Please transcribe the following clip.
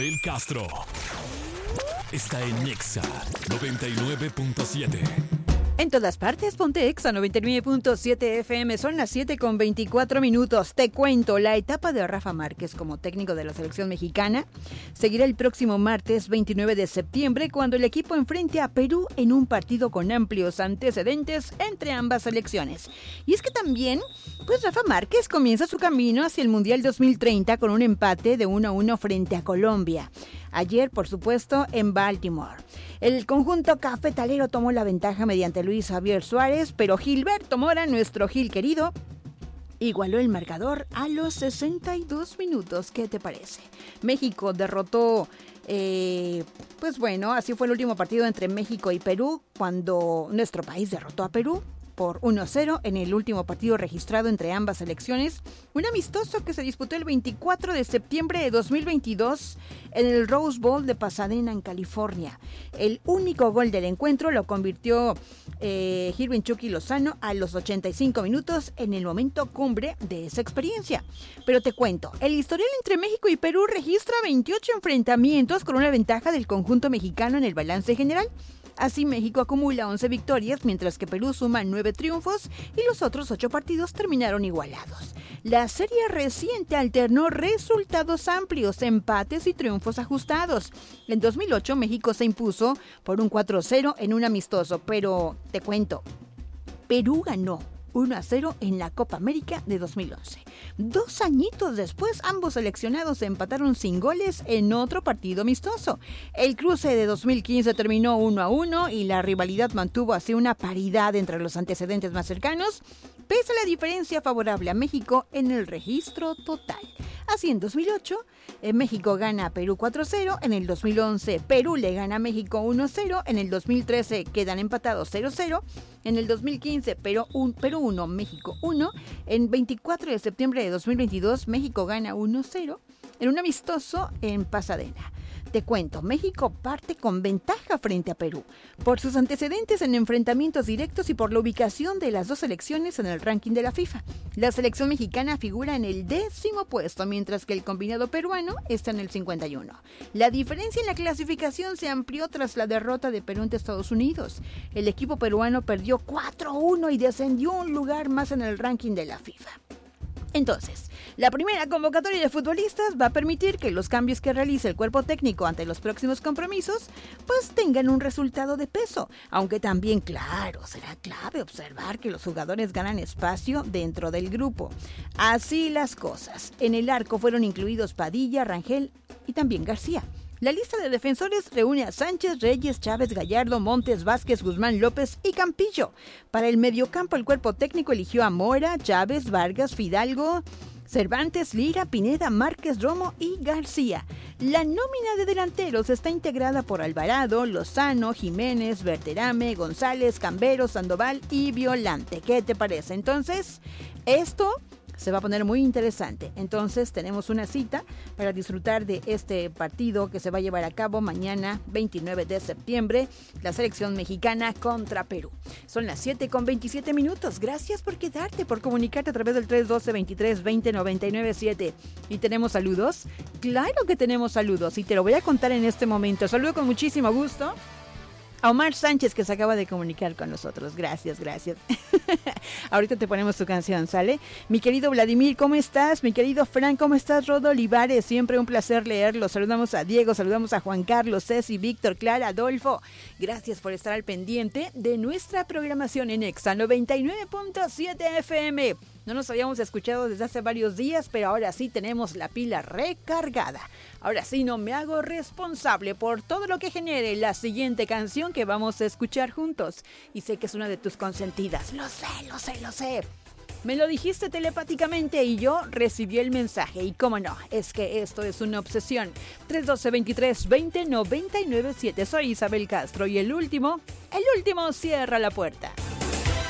El Castro está en Nexa 99.7. En todas partes, ponte Exa 99.7 FM. Son las 7:24. Te cuento, la etapa de Rafa Márquez como técnico de la selección mexicana seguirá el próximo martes 29 de septiembre cuando el equipo enfrente a Perú en un partido con amplios antecedentes entre ambas selecciones. Y es que también, pues Rafa Márquez comienza su camino hacia el Mundial 2030 con un empate de 1-1 frente a Colombia. Ayer, por supuesto, en Baltimore. El conjunto cafetalero tomó la ventaja mediante Luis Javier Suárez, pero Gilberto Mora, nuestro Gil querido, igualó el marcador a los 62 minutos. ¿Qué te parece? México derrotó, pues bueno, así fue el último partido entre México y Perú, cuando nuestro país derrotó a Perú por 1-0 en el último partido registrado entre ambas selecciones, un amistoso que se disputó el 24 de septiembre de 2022 en el Rose Bowl de Pasadena, en California. El único gol del encuentro lo convirtió Irving Chucky Lozano a los 85 minutos en el momento cumbre de esa experiencia. Pero te cuento, el historial entre México y Perú registra 28 enfrentamientos con una ventaja del conjunto mexicano en el balance general. Así, México acumula 11 victorias, mientras que Perú suma 9 triunfos y los otros 8 partidos terminaron igualados. La serie reciente alternó resultados amplios, empates y triunfos ajustados. En 2008, México se impuso por un 4-0 en un amistoso, pero te cuento, Perú ganó 1-0 en la Copa América de 2011. 2 añitos después, ambos seleccionados se empataron sin goles en otro partido amistoso. El cruce de 2015 terminó 1-1 y la rivalidad mantuvo así una paridad entre los antecedentes más cercanos, pese a la diferencia favorable a México en el registro total. Así, en 2008, México gana a Perú 4-0, en el 2011 Perú le gana a México 1-0, en el 2013 quedan empatados 0-0, en el 2015 Perú 1, México 1, en 24 de septiembre de 2022 México gana 1-0 en un amistoso en Pasadena. Te cuento, México parte con ventaja frente a Perú por sus antecedentes en enfrentamientos directos y por la ubicación de las dos selecciones en el ranking de la FIFA. La selección mexicana figura en el 10º puesto, mientras que el combinado peruano está en el 51. La diferencia en la clasificación se amplió tras la derrota de Perú ante Estados Unidos. El equipo peruano perdió 4-1 y descendió un lugar más en el ranking de la FIFA. Entonces, la primera convocatoria de futbolistas va a permitir que los cambios que realice el cuerpo técnico ante los próximos compromisos pues tengan un resultado de peso, aunque también, claro, será clave observar que los jugadores ganan espacio dentro del grupo. Así las cosas. En el arco fueron incluidos Padilla, Rangel y también García. La lista de defensores reúne a Sánchez, Reyes, Chávez, Gallardo, Montes, Vázquez, Guzmán, López y Campillo. Para el mediocampo, el cuerpo técnico eligió a Mora, Chávez, Vargas, Fidalgo, Cervantes, Lira, Pineda, Márquez, Romo y García. La nómina de delanteros está integrada por Alvarado, Lozano, Jiménez, Berterame, González, Cambero, Sandoval y Violante. ¿Qué te parece? Entonces, esto se va a poner muy interesante. Entonces tenemos una cita para disfrutar de este partido que se va a llevar a cabo mañana 29 de septiembre, la selección mexicana contra Perú. Son las 7:27. Gracias por quedarte, por comunicarte a través del 312-23-20-997. ¿Y tenemos saludos? Claro que tenemos saludos y te lo voy a contar en este momento. Saludo con muchísimo gusto a Omar Sánchez, que se acaba de comunicar con nosotros. Gracias. Ahorita te ponemos tu canción, ¿sale? Mi querido Vladimir, ¿cómo estás? Mi querido Fran, ¿cómo estás? Rodo Olivares, siempre un placer leerlo. Saludamos a Diego, saludamos a Juan Carlos, Ceci, Víctor, Clara, Adolfo. Gracias por estar al pendiente de nuestra programación en Exa 99.7 FM. No nos habíamos escuchado desde hace varios días, pero ahora sí tenemos la pila recargada. Ahora sí no me hago responsable por todo lo que genere la siguiente canción que vamos a escuchar juntos. Y sé que es una de tus consentidas. Lo sé. Me lo dijiste telepáticamente y yo recibí el mensaje. Y cómo no, es que esto es una obsesión. 312-23-20-997. Soy Isabel Castro y el último cierra la puerta.